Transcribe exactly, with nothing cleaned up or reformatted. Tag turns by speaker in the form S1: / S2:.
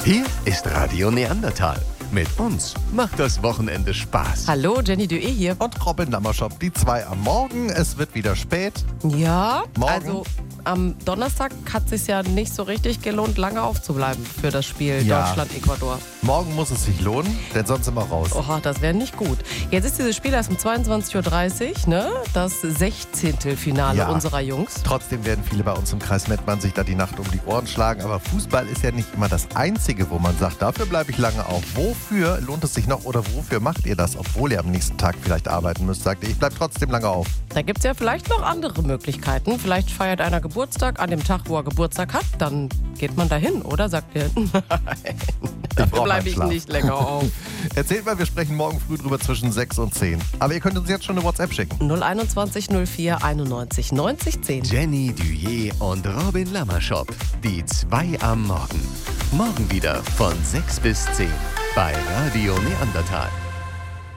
S1: Hier ist Radio Neandertal. Mit uns macht das Wochenende Spaß.
S2: Hallo, Jenny Dué hier.
S3: Und Robin Lammerschop, die zwei am Morgen. Es wird wieder spät.
S2: Ja,
S3: Morgen.
S2: also am Donnerstag hat es sich ja nicht so richtig gelohnt, lange aufzubleiben für das Spiel
S3: Ja.
S2: Deutschland-Ecuador.
S3: Morgen muss es sich lohnen, denn sonst sind wir raus.
S2: Oha, das wäre nicht gut. Jetzt ist dieses Spiel erst um zweiundzwanzig Uhr dreißig, ne? Das sechzehnte Finale
S3: Ja.
S2: unserer Jungs.
S3: Trotzdem werden viele bei uns im Kreis Mettmann sich da die Nacht um die Ohren schlagen. Aber Fußball ist ja nicht immer das Einzige, wo man sagt, dafür bleibe ich lange auf. Wofür lohnt es sich noch oder wofür macht ihr das, obwohl ihr am nächsten Tag vielleicht arbeiten müsst? Sagt ihr, ich bleibe trotzdem lange auf.
S2: Da gibt es ja vielleicht noch andere Möglichkeiten. Vielleicht feiert einer Geburtstag an dem Tag, wo er Geburtstag hat. Dann geht man dahin, oder? Sagt ihr, nein, dafür
S3: brauch
S2: bleibe
S3: meinen
S2: ich
S3: Schlaf.
S2: nicht länger auf.
S3: Erzählt mal, wir sprechen morgen früh drüber zwischen sechs und zehn. Aber ihr könnt uns jetzt schon eine WhatsApp schicken.
S2: null einundzwanzig null vier einundneunzig neunzig zehn.
S1: Jenny Dué und Robin Lammerschop. Die zwei am Morgen. Morgen wieder von sechs bis zehn bei Radio Neandertal.